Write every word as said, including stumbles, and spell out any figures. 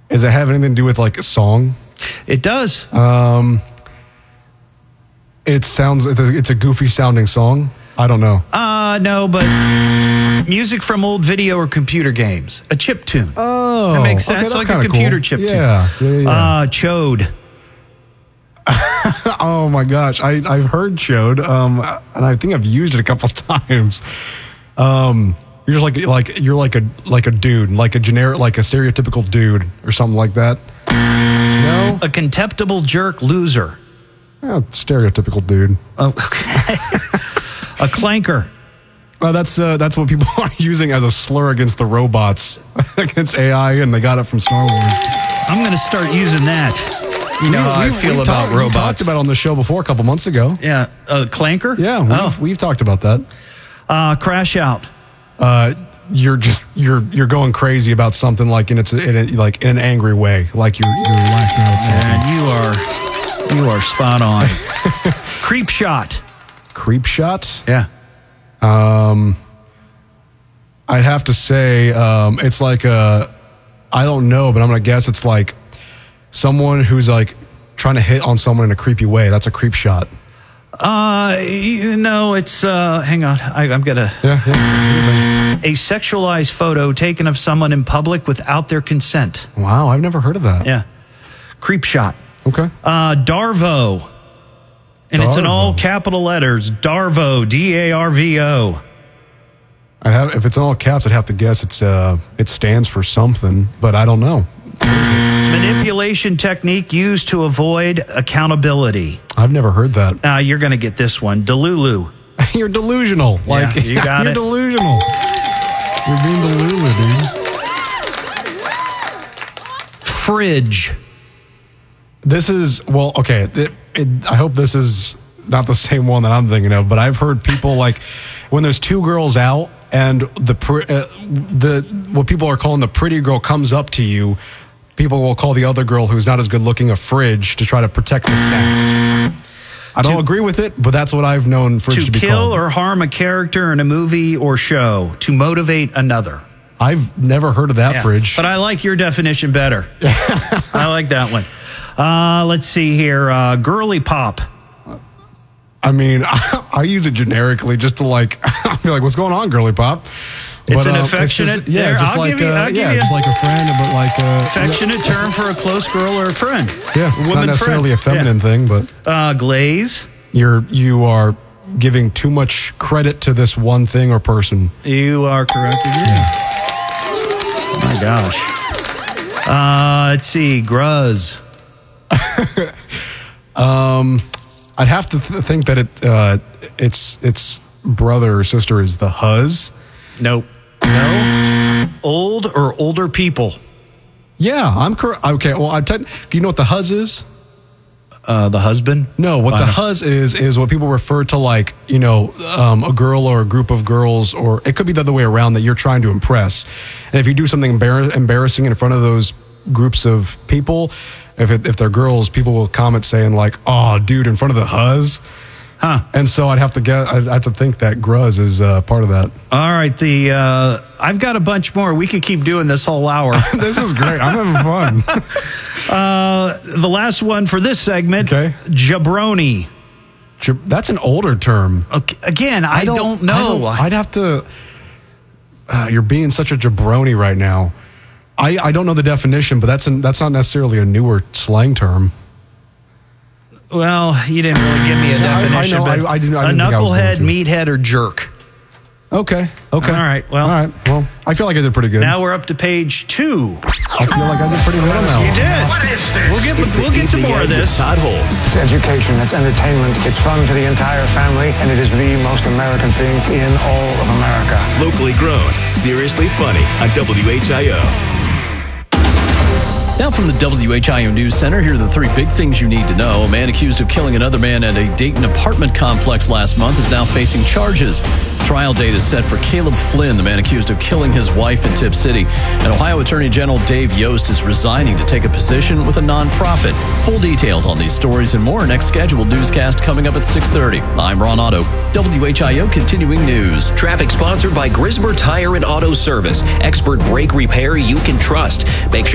Does it have anything to do with like a song? It does. Um, it sounds, it's a, it's a goofy sounding song. I don't know. Uh, no, but music from old video or computer games. A chip tune. Oh. That makes sense. Okay, like a computer cool. chip yeah. tune. Yeah, yeah, yeah. Uh, Chode. Oh my gosh. I, I've heard Chode, um, and I think I've used it a couple times. Um, You're just like like you're like a like a dude, like a generic, like a stereotypical dude or something like that. No, A contemptible jerk loser. yeah, stereotypical dude. Oh, okay. A clanker. Uh, that's uh, that's what people are using as a slur against the robots, against A I, and they got it from Star Wars. I'm going to start using that. You know We- how I we've- feel we've about talked, We robots. talked about it on the show before a couple months ago. Yeah, a clanker. Yeah, we've, Oh, we've talked about that. uh, crash out. Uh, you're just you're you're going crazy about something like in it's in a, like in an angry way, like you're you're lashing out at something. And you are you are spot on. Creep shot. Creep shot. Yeah. Um, I'd have to say um, it's like a, I don't know, but I'm gonna guess it's like someone who's like trying to hit on someone in a creepy way. That's a creep shot. Uh, no, it's uh. Hang on, I, I'm gonna. Yeah, yeah. A sexualized photo taken of someone in public without their consent. Wow, I've never heard of that. Yeah. Creep shot. Okay. Uh, Darvo. And it's in Darvo. all capital letters. Darvo. D A R V O. I have if it's in all caps, I'd have to guess it's uh it stands for something, but I don't know. Manipulation technique used to avoid accountability. I've never heard that. Uh, you're going to get this one. Delulu. You're delusional. Like Yeah, you got you're it. delusional. You're being delulu, dude. Fridge. This is well, okay. It, it, I hope this is not the same one that I'm thinking of, but I've heard people like when there's two girls out and the pr- uh, the what people are calling the pretty girl comes up to you. People will call the other girl who's not as good looking a fridge to try to protect the snack. I don't To- agree with it, but that's what I've known fridge to, To be kill called. or harm a character in a movie or show. To motivate another. I've never heard of that Yeah, fridge. But I like your definition better. I like that one. Uh, let's see here. Uh, girly pop. I mean, I, I use it generically just to like, be like, what's going on, girly pop? It's But, an uh, affectionate- just, yeah, there, just I'll like give you- uh, I'll give yeah, you- just like a friend, but like uh, Affectionate term for a close girl or a friend. Yeah, it's not Woman necessarily friend. a feminine thing, but Yeah. Uh, glaze. you're you are giving too much credit to this one thing or person. You are correct again. Oh my gosh. Uh, let's see. Gruz. Um, I'd have to th- think that it uh, its its brother or sister is the huzz. Nope. No. Old or older people. Yeah, I'm correct. Okay, well, I te- do you know what the huzz is? Uh, the husband. No, what I the don't- huzz is is what people refer to like, you know, um, a girl or a group of girls, or it could be the other way around that you're trying to impress. And if you do something embar- embarrassing in front of those groups of people, if it, if they're girls, people will comment saying like, "Oh, dude, in front of the huzz." Huh. And so I'd have to get, I'd have to think that gruz is uh, part of that. All right. The uh, I've got a bunch more. We could keep doing this whole hour. This is great. I'm having fun. Uh, the last one for this segment. Okay. Jabroni. Jab- That's an older term. Okay. Again, I, don't, know. I don't- I'd have to. Uh, you're being such a jabroni right now. I, I don't know the definition, but that's an, that's not necessarily a newer slang term. Well, you didn't really give me a Yeah, I- I definition. know. but I- I didn't- I a didn't think I was going knucklehead, to. meathead, or jerk. Okay. Okay. All right, well- All right. Well, I feel like I did pretty good. Now we're up to page two. I feel like I did pretty well now. You did. What is this? We'll get we'll get to more of this. Todd Holtz. It's education, it's entertainment, it's fun for the entire family, and it is the most American thing in all of America. Locally grown, seriously funny on W H I O. Now from the W H I O News Center, here are the three big things you need to know. A man accused of killing another man at a Dayton apartment complex last month is now facing charges. Trial date is set for Caleb Flynn, the man accused of killing his wife in Tip City. And Ohio Attorney General Dave Yost is resigning to take a position with a nonprofit. Full details on these stories and more next scheduled newscast coming up at six thirty. I'm Ron Otto, W H I O Continuing News. Traffic sponsored by Grismer Tire and Auto Service. Expert brake repair you can trust. Make sure